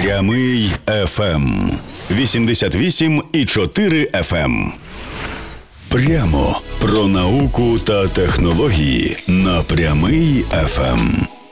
Прямий FM 88,4 FM. Прямо про науку та технології на Прямий FM.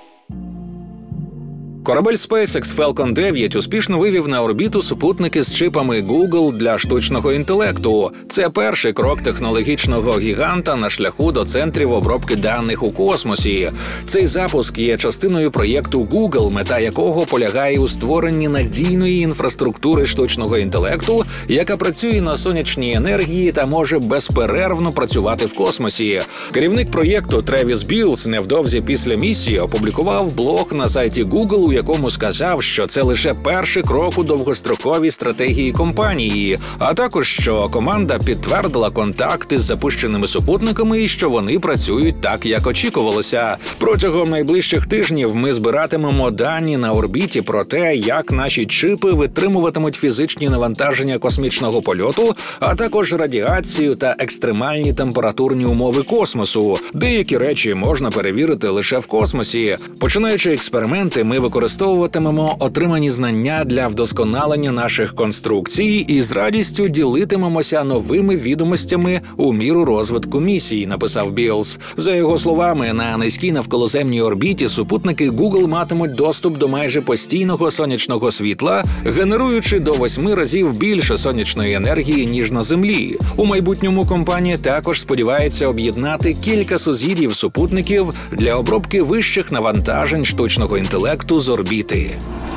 Корабель SpaceX Falcon 9 успішно вивів на орбіту супутники з чипами Google для штучного інтелекту. Це перший крок технологічного гіганта на шляху до центрів обробки даних у космосі. Цей запуск є частиною проєкту Google, мета якого полягає у створенні надійної інфраструктури штучного інтелекту, яка працює на сонячній енергії та може безперервно працювати в космосі. Керівник проєкту Тревіс Білс невдовзі після місії опублікував блог на сайті Google, у якому сказав, що це лише перший крок у довгостроковій стратегії компанії, а також, що команда підтвердила контакти з запущеними супутниками і що вони працюють так, як очікувалося. Протягом найближчих тижнів ми збиратимемо дані на орбіті про те, як наші чипи витримуватимуть фізичні навантаження космічного польоту, а також радіацію та екстремальні температурні умови космосу. Деякі речі можна перевірити лише в космосі. Починаючи експерименти, ми використовуватимемо отримані знання для вдосконалення наших конструкцій і з радістю ділитимемося новими відомостями у міру розвитку місії, написав Білс. За його словами, на низькій навколоземній орбіті супутники Google матимуть доступ до майже постійного сонячного світла, генеруючи до 8 разів більше сонячної енергії, ніж на Землі. У майбутньому компанія також сподівається об'єднати кілька сузір'їв супутників для обробки вищих навантажень штучного інтелекту з орбіти.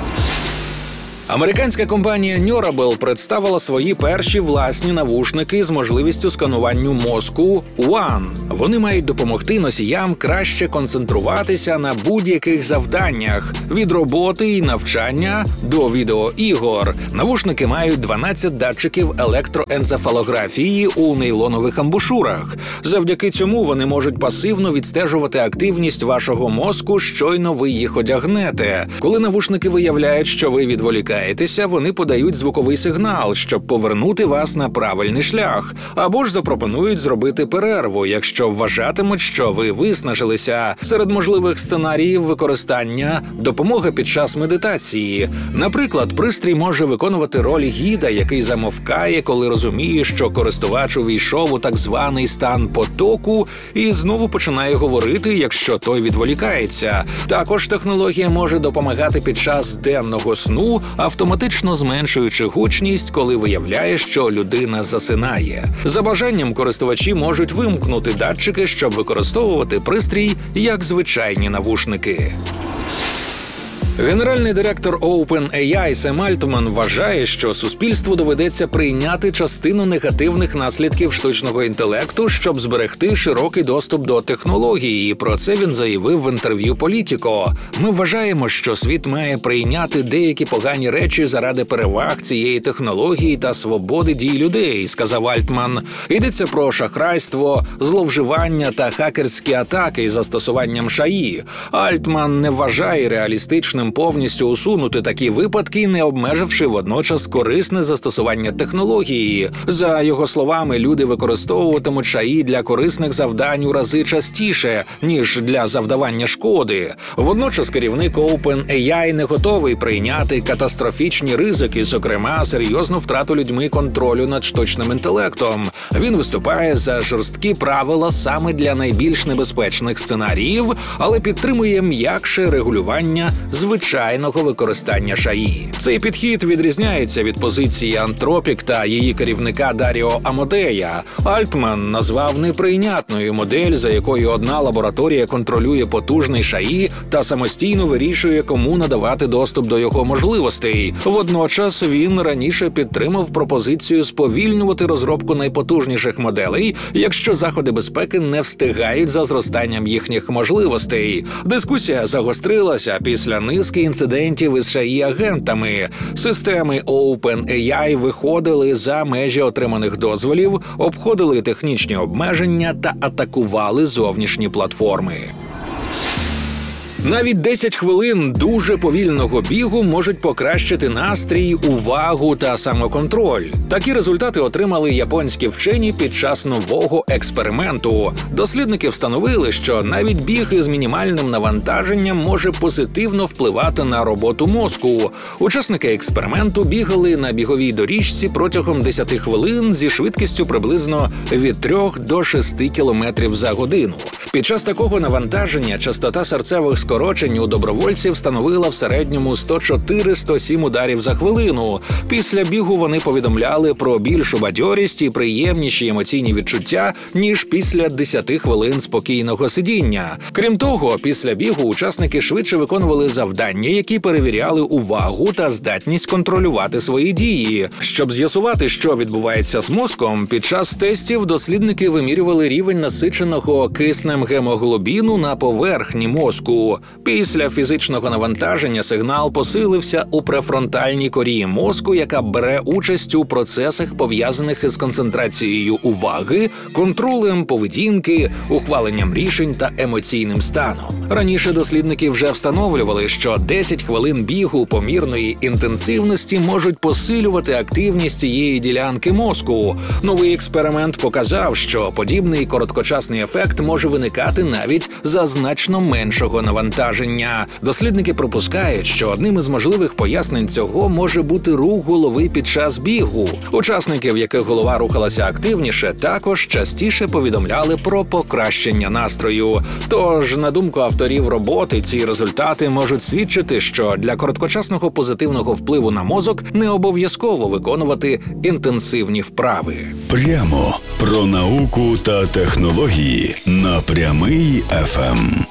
Американська компанія Neuralink представила свої перші власні навушники з можливістю сканування мозку One. Вони мають допомогти носіям краще концентруватися на будь-яких завданнях – від роботи і навчання до відеоігор. Навушники мають 12 датчиків електроенцефалографії у нейлонових амбушурах. Завдяки цьому вони можуть пасивно відстежувати активність вашого мозку, щойно ви їх одягнете. Коли навушники виявляють, що ви відволікаєтеся, вони подають звуковий сигнал, щоб повернути вас на правильний шлях, або ж запропонують зробити перерву, якщо вважатимуть, що ви виснажилися. Серед можливих сценаріїв використання – допомога під час медитації. Наприклад, пристрій може виконувати роль гіда, який замовкає, коли розуміє, що користувач увійшов у так званий стан потоку і знову починає говорити, якщо той відволікається. Також технологія може допомагати під час денного сну, автоматично зменшуючи гучність, коли виявляє, що людина засинає. За бажанням користувачі можуть вимкнути датчики, щоб використовувати пристрій як звичайні навушники. Генеральний директор OpenAI Сем Альтман вважає, що суспільству доведеться прийняти частину негативних наслідків штучного інтелекту, щоб зберегти широкий доступ до технології, і про це він заявив в інтерв'ю Політіко. «Ми вважаємо, що світ має прийняти деякі погані речі заради переваг цієї технології та свободи дій людей», – сказав Альтман. Йдеться про шахрайство, зловживання та хакерські атаки із застосуванням ШАІ. Альтман не вважає реалістичним повністю усунути такі випадки, не обмеживши водночас корисне застосування технології. За його словами, люди використовуватимуть ШАІ для корисних завдань у рази частіше, ніж для завдавання шкоди. Водночас керівник OpenAI не готовий прийняти катастрофічні ризики, зокрема серйозну втрату людьми контролю над штучним інтелектом. Він виступає за жорсткі правила саме для найбільш небезпечних сценаріїв, але підтримує м'якше регулювання звичайного використання ШАІ. Цей підхід відрізняється від позиції Anthropic та її керівника Даріо Амодея. Альтман назвав неприйнятною модель, за якою одна лабораторія контролює потужний ШАІ та самостійно вирішує, кому надавати доступ до його можливостей. Водночас він раніше підтримав пропозицію сповільнювати розробку найпотужніших моделей, якщо заходи безпеки не встигають за зростанням їхніх можливостей. Дискусія загострилася після низки інцидентів із ШАІ-агентами. Системи OpenAI виходили за межі отриманих дозволів, обходили технічні обмеження та атакували зовнішні платформи. Навіть 10 хвилин дуже повільного бігу можуть покращити настрій, увагу та самоконтроль. Такі результати отримали японські вчені під час нового експерименту. Дослідники встановили, що навіть біг із мінімальним навантаженням може позитивно впливати на роботу мозку. Учасники експерименту бігали на біговій доріжці протягом 10 хвилин зі швидкістю приблизно від 3 до 6 км за годину. Під час такого навантаження частота серцевих скорочень у добровольців становила в середньому 104-107 ударів за хвилину. Після бігу вони повідомляли про більшу бадьорість і приємніші емоційні відчуття, ніж після 10 хвилин спокійного сидіння. Крім того, після бігу учасники швидше виконували завдання, які перевіряли увагу та здатність контролювати свої дії. Щоб з'ясувати, що відбувається з мозком, під час тестів дослідники вимірювали рівень насиченого киснем гемоглобіну на поверхні мозку. Після фізичного навантаження сигнал посилився у префронтальній корі мозку, яка бере участь у процесах, пов'язаних із концентрацією уваги, контролем поведінки, ухваленням рішень та емоційним станом. Раніше дослідники вже встановлювали, що 10 хвилин бігу помірної інтенсивності можуть посилювати активність цієї ділянки мозку. Новий експеримент показав, що подібний короткочасний ефект може виникати навіть за значно меншого навантаження. Дослідники припускають, що одним із можливих пояснень цього може бути рух голови під час бігу. Учасники, в яких голова рухалася активніше, також частіше повідомляли про покращення настрою. Тож, на думку авторів роботи, ці результати можуть свідчити, що для короткочасного позитивного впливу на мозок не обов'язково виконувати інтенсивні вправи. Прямо про науку та технології на Прямий ФМ.